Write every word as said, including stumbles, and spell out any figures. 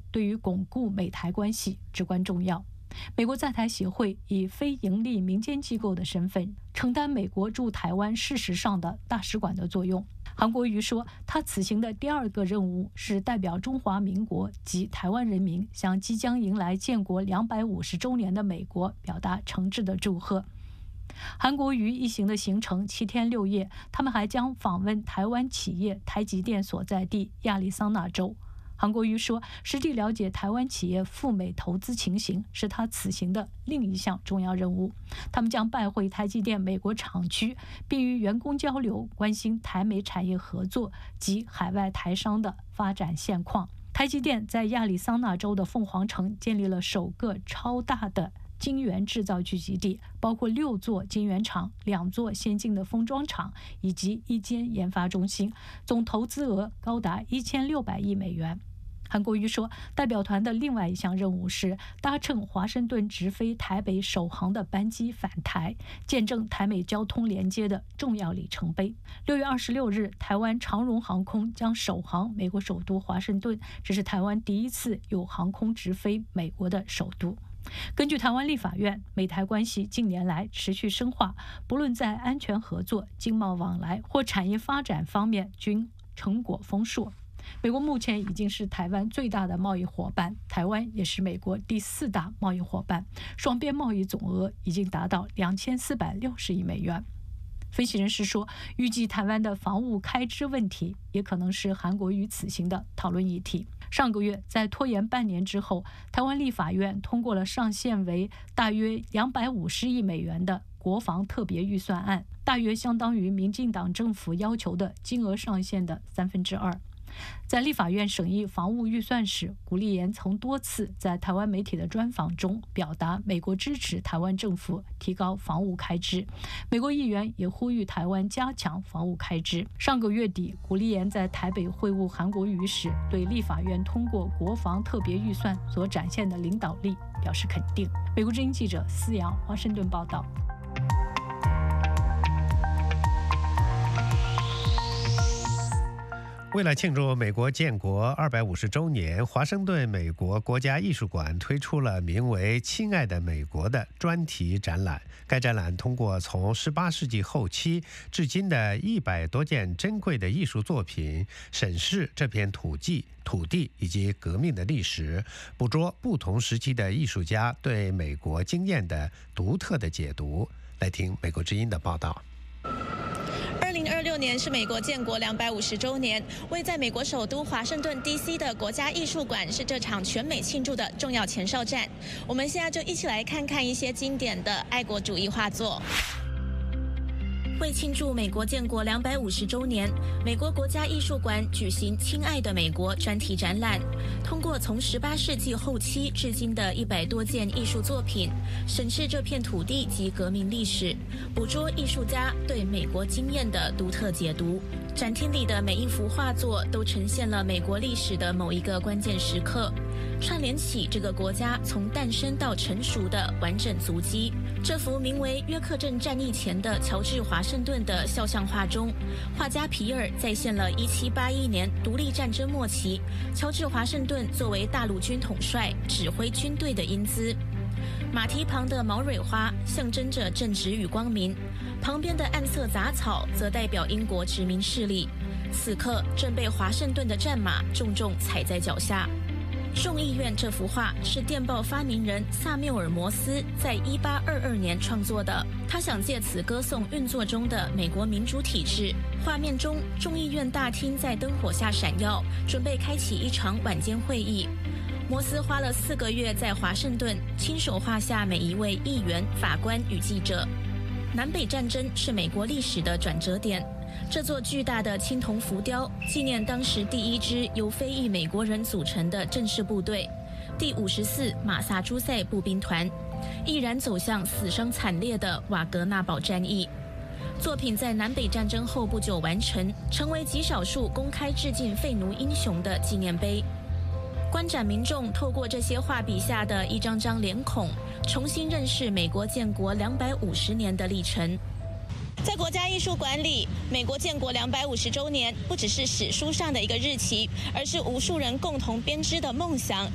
对于巩固美台关系至关重要。美国在台协会以非营利民间机构的身份，承担美国驻台湾事实上的大使馆的作用。韩国瑜说，他此行的第二个任务是代表中华民国及台湾人民，向即将迎来建国两百五十周年的美国表达诚挚的祝贺。韩国瑜一行的行程七天六夜，他们还将访问台湾企业台积电所在地亚利桑那州。韩国瑜说，实地了解台湾企业赴美投资情形是他此行的另一项重要任务。他们将拜会台积电美国厂区，并与员工交流，关心台美产业合作及海外台商的发展现况。台积电在亚利桑那州的凤凰城建立了首个超大的晶圆制造聚集地，包括六座晶圆厂、两座先进的封装厂以及一间研发中心，总投资额高达一千六百亿美元。韩国瑜说，代表团的另外一项任务是搭乘华盛顿直飞台北首航的班机返台，见证台美交通连接的重要里程碑。六月二十六日，台湾长荣航空将首航美国首都华盛顿，这是台湾第一次有航空直飞美国的首都。根据台湾立法院，美台关系近年来持续深化，不论在安全合作、经贸往来或产业发展方面均成果丰硕。美国目前已经是台湾最大的贸易伙伴，台湾也是美国第四大贸易伙伴，双边贸易总额已经达到两千四百六十亿美元。分析人士说，预计台湾的防务开支问题也可能是韩国瑜此行的讨论议题。上个月，在拖延半年之后，台湾立法院通过了上限为大约两百五十亿美元的国防特别预算案，大约相当于民进党政府要求的金额上限的三分之二。在立法院审议防务预算时，古立言曾多次在台湾媒体的专访中表达美国支持台湾政府提高防务开支，美国议员也呼吁台湾加强防务开支。上个月底，古立言在台北会晤韩国瑜时，对立法院通过国防特别预算所展现的领导力表示肯定。美国之音记者思瑶华盛顿报道。 为了庆祝美国建国二百五十周年，华盛顿美国国家艺术馆推出了名为《亲爱的美国》的专题展览。该展览通过从十八世纪后期至今的一百多件珍贵的艺术作品，审视这片土地、土地以及革命的历史，捕捉不同时期的艺术家对美国经验的独特的解读。来听美国之音的报道。 二零二六年是美国建国两百五十周年，位在美国首都华盛顿 D C 的国家艺术馆是这场全美庆祝的重要前哨站。我们现在就一起来看看一些经典的爱国主义画作。为庆祝美国建国两百五十周年，美国国家艺术馆举行《亲爱的美国》专题展览，通过从十八世纪后期至今的一百多件艺术作品，审视这片土地及革命历史，捕捉艺术家对美国经验的独特解读。展厅里的每一幅画作都呈现了美国历史的某一个关键时刻，串联起这个国家从诞生到成熟的完整足迹。这幅名为《约克镇战役前的乔治华盛顿》的肖像画中，画家皮尔再现了一七八一年独立战争末期乔治华盛顿作为大陆军统帅指挥军队的英姿。马蹄旁的毛蕊花象征着正直与光明，旁边的暗色杂草则代表英国殖民势力，此刻正被华盛顿的战马重重踩在脚下。众议院这幅画是电报发明人萨缪尔·摩斯在一八二二年创作的，他想借此歌颂运作中的美国民主体制。画面中，众议院大厅在灯火下闪耀，准备开启一场晚间会议。摩斯花了四个月在华盛顿亲手画下每一位议员、法官与记者。南北战争是美国历史的转折点。这座巨大的青铜浮雕纪念当时第一支由非裔美国人组成的正式部队——第五十四马萨诸塞步兵团，毅然走向死伤惨烈的瓦格纳堡战役。作品在南北战争后不久完成，成为极少数公开致敬废奴英雄的纪念碑。观展民众透过这些画笔下的一张张脸孔，重新认识美国建国两百五十年的历程。在国家艺术馆里，美国建国两百五十周年不只是史书上的一个日期，而是无数人共同编织的梦想